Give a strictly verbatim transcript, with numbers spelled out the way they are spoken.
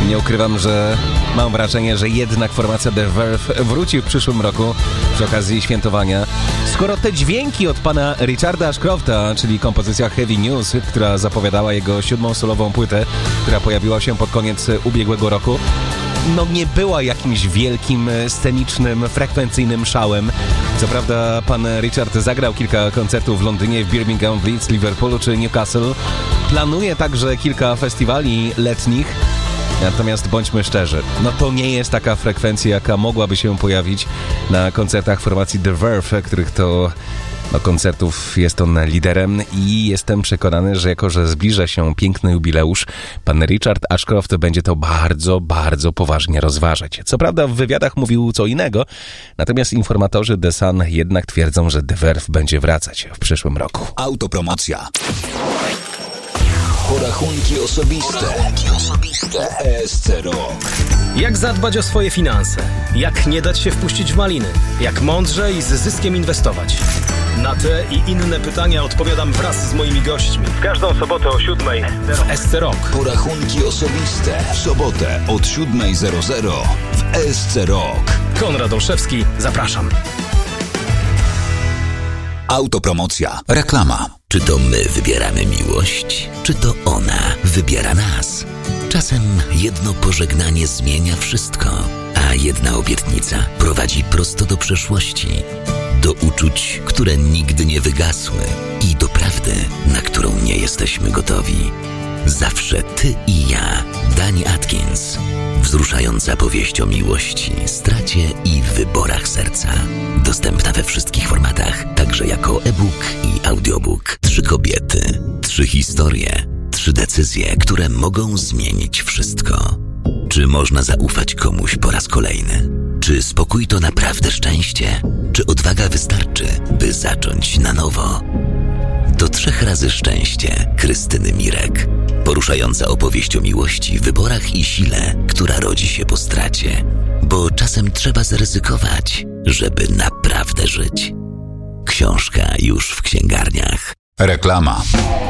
Nie ukrywam, że mam wrażenie, że jednak formacja The Verve wróci w przyszłym roku przy okazji świętowania. Skoro te dźwięki od pana Richarda Ashcrofta, czyli kompozycja Heavy News, która zapowiadała jego siódmą solową płytę, która pojawiła się pod koniec ubiegłego roku, no nie była jakimś wielkim, scenicznym, frekwencyjnym szałem. Co prawda pan Richard zagrał kilka koncertów w Londynie, w Birmingham, w Leeds, Liverpoolu czy Newcastle. Planuje także kilka festiwali letnich. Natomiast bądźmy szczerzy, no to nie jest taka frekwencja, jaka mogłaby się pojawić na koncertach formacji The Verve, których to no, koncertów jest on liderem i jestem przekonany, że jako, że zbliża się piękny jubileusz, pan Richard Ashcroft będzie to bardzo, bardzo poważnie rozważać. Co prawda w wywiadach mówił co innego, natomiast informatorzy The Sun jednak twierdzą, że The Verve będzie wracać w przyszłym roku. Autopromocja. Porachunki osobiste. Porachunki osobiste. E S C Rock. Jak zadbać o swoje finanse? Jak nie dać się wpuścić w maliny? Jak mądrze i z zyskiem inwestować? Na te i inne pytania odpowiadam wraz z moimi gośćmi. W każdą sobotę o siódmej w E S C Rock. Porachunki osobiste. W sobotę od siódmej zero zero w E S C Rock. Konrad Olszewski, zapraszam. Autopromocja. Reklama. Czy to my wybieramy miłość, czy to ona wybiera nas? Czasem jedno pożegnanie zmienia wszystko, a jedna obietnica prowadzi prosto do przeszłości, do uczuć, które nigdy nie wygasły i do prawdy, na którą nie jesteśmy gotowi. Zawsze ty i ja, Dani Atkins. Wzruszająca powieść o miłości, stracie i wyborach serca. Dostępna we wszystkich formatach, także jako e-book i audiobook. Trzy kobiety, trzy historie, trzy decyzje, które mogą zmienić wszystko. Czy można zaufać komuś po raz kolejny? Czy spokój to naprawdę szczęście? Czy odwaga wystarczy, by zacząć na nowo? Do trzech razy szczęście Krystyny Mirek. Poruszająca opowieść o miłości, wyborach i sile, która rodzi się po stracie. Bo czasem trzeba zaryzykować, żeby naprawdę żyć. Książka już w księgarniach. Reklama.